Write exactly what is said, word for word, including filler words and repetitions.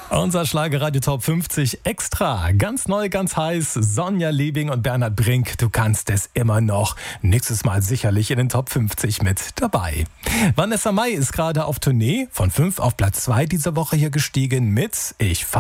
Unser Schlagerradio Top fünfzig Extra. Ganz neu, ganz heiß. Sonja Liebing und Bernhard Brink. Du kannst es immer noch. Nächstes Mal sicherlich in den Top fünfzig mit dabei. Vanessa Mai ist gerade auf Tournee. Von fünf auf Platz zwei diese Woche hier gestiegen mit Ich